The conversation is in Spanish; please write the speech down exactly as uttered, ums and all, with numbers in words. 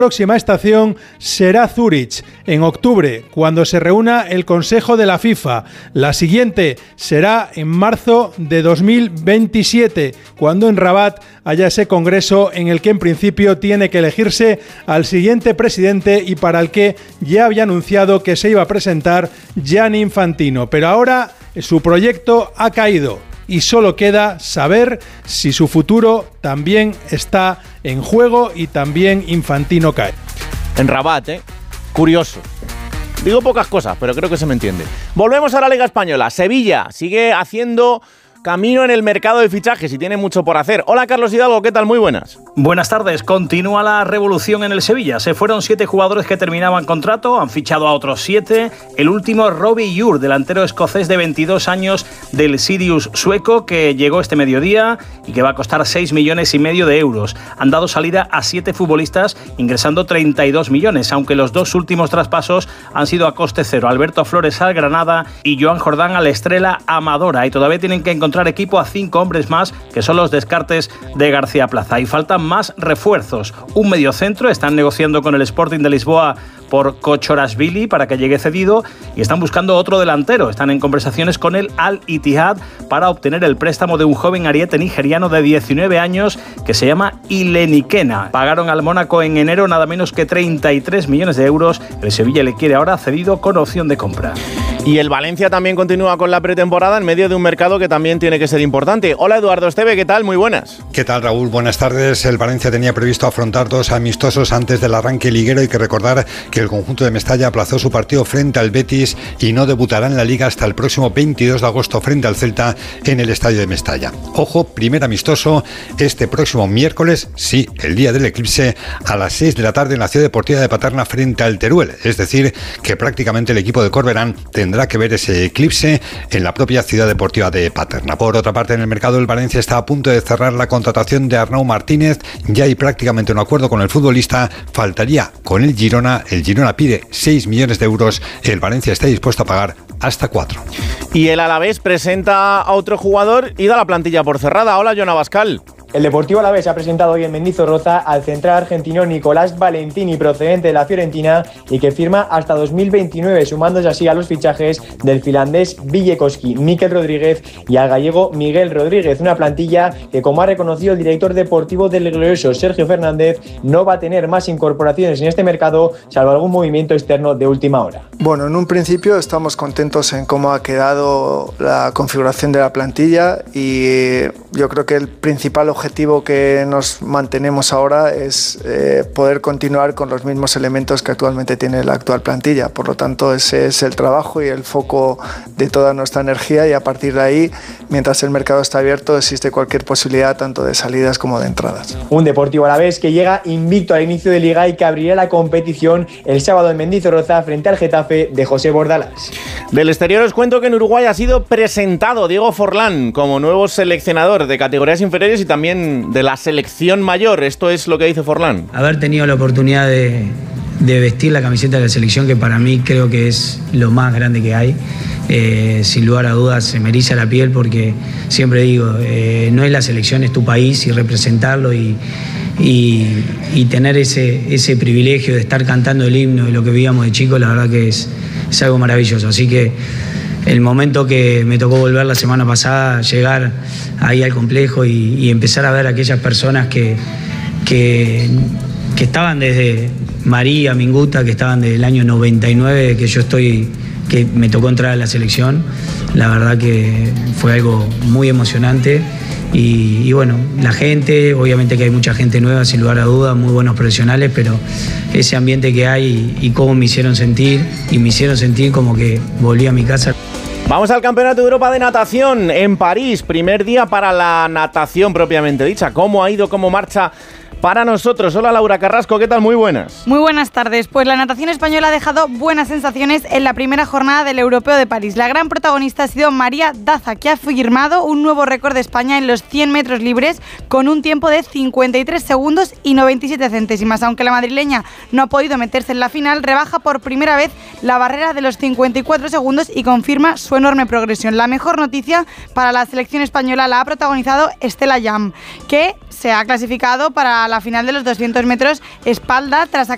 próxima estación será Zúrich, en octubre, cuando se reúna el Consejo de la FIFA. La siguiente será en marzo de dos mil veintisiete, cuando en Rabat haya ese congreso en el que en principio tiene que elegirse al siguiente presidente y para el que ya había anunciado que se iba a presentar Gianni Infantino. Pero ahora su proyecto ha caído y solo queda saber si su futuro también está en juego y también Infantino cae. En Rabat, ¿eh? Curioso. Digo pocas cosas, pero creo que se me entiende. Volvemos a la Liga Española. Sevilla sigue haciendo camino en el mercado de fichajes y tiene mucho por hacer. Hola, Carlos Hidalgo, ¿qué tal? Muy buenas. Buenas tardes. Continúa la revolución en el Sevilla. Se fueron siete jugadores que terminaban contrato, han fichado a otros siete. El último, Robbie Ure, delantero escocés de veintidós años del Sirius sueco, que llegó este mediodía y que va a costar seis millones y medio de euros. Han dado salida a siete futbolistas, ingresando treinta y dos millones, aunque los dos últimos traspasos han sido a coste cero. Alberto Flores al Granada y Joan Jordán al Estrela Amadora. Y todavía tienen que encontrar equipo a cinco hombres más, que son los descartes de García Plaza. Y faltan más refuerzos. Un mediocentro, están negociando con el Sporting de Lisboa por Kochorashvili para que llegue cedido y están buscando otro delantero. Están en conversaciones con el Al-Ittihad para obtener el préstamo de un joven ariete nigeriano de diecinueve años que se llama Ilenikena. Pagaron al Mónaco en enero nada menos que treinta y tres millones de euros. El Sevilla le quiere ahora cedido con opción de compra. Y el Valencia también continúa con la pretemporada en medio de un mercado que también tiene que ser importante. Hola, Eduardo Esteve, ¿qué tal? Muy buenas. ¿Qué tal, Raúl? Buenas tardes. El Valencia tenía previsto afrontar dos amistosos antes del arranque liguero. Hay que recordar que el conjunto de Mestalla aplazó su partido frente al Betis y no debutará en la Liga hasta el próximo veintidós de agosto frente al Celta en el estadio de Mestalla. Ojo, primer amistoso este próximo miércoles, sí, el día del eclipse, a las seis de la tarde en la Ciudad Deportiva de Paterna frente al Teruel. Es decir, que prácticamente el equipo de Corberán tendrá que ver ese eclipse en la propia Ciudad Deportiva de Paterna. Por otra parte, en el mercado del Valencia está a punto de cerrar la contratación de Arnau Martínez. Ya hay prácticamente un acuerdo con el futbolista. Faltaría con el Girona. El Girona pide seis millones de euros. El Valencia está dispuesto a pagar hasta cuatro. Y el Alavés presenta a otro jugador y da la plantilla por cerrada. Hola, Jon Abascal. El Deportivo Alavés ha presentado hoy en Mendizorroza al central argentino Nicolás Valentini, procedente de la Fiorentina y que firma hasta dos mil veintinueve, sumándose así a los fichajes del finlandés Villekoski, Mikel Rodríguez y al gallego Miguel Rodríguez. Una plantilla que, como ha reconocido el director deportivo del glorioso Sergio Fernández, no va a tener más incorporaciones en este mercado, salvo algún movimiento externo de última hora. Bueno, en un principio estamos contentos en cómo ha quedado la configuración de la plantilla y yo creo que el principal objetivo objetivo que nos mantenemos ahora es eh, poder continuar con los mismos elementos que actualmente tiene la actual plantilla. Por lo tanto, ese es el trabajo y el foco de toda nuestra energía y a partir de ahí, mientras el mercado está abierto, existe cualquier posibilidad tanto de salidas como de entradas. Un Deportivo Alavés que llega invicto al inicio de Liga y que abrirá la competición el sábado en Mendizorroza frente al Getafe de José Bordalás. Del exterior os cuento que en Uruguay ha sido presentado Diego Forlán como nuevo seleccionador de categorías inferiores y también de la selección mayor. Esto es lo que dice Forlán. Haber tenido la oportunidad de, de vestir la camiseta de la selección, que para mí creo que es lo más grande que hay, eh, sin lugar a dudas se me eriza la piel porque siempre digo, eh, no es la selección, es tu país y representarlo y, y, y tener ese, ese privilegio de estar cantando el himno y lo que vivíamos de chicos, la verdad que es, es algo maravilloso. Así que el momento que me tocó volver la semana pasada, llegar ahí al complejo y, y empezar a ver a aquellas personas que, que, que estaban desde María Minguta, que estaban desde el año noventa y nueve, que yo estoy, que me tocó entrar a la selección, la verdad que fue algo muy emocionante. Y, y bueno, la gente, obviamente que hay mucha gente nueva, sin lugar a dudas, muy buenos profesionales, pero ese ambiente que hay y, y cómo me hicieron sentir, y me hicieron sentir como que volví a mi casa. Vamos al Campeonato de Europa de Natación en París, primer día para la natación propiamente dicha. ¿Cómo ha ido, cómo marcha para nosotros? Hola, Laura Carrasco, ¿qué tal? Muy buenas. Muy buenas tardes. Pues la natación española ha dejado buenas sensaciones en la primera jornada del Europeo de París. La gran protagonista ha sido María Daza, que ha firmado un nuevo récord de España en los cien metros libres con un tiempo de cincuenta y tres segundos y noventa y siete centésimas. Aunque la madrileña no ha podido meterse en la final, rebaja por primera vez la barrera de los cincuenta y cuatro segundos y confirma su enorme progresión. La mejor noticia para la selección española la ha protagonizado Estela Llam, que se ha clasificado para la final de los doscientos metros espalda tras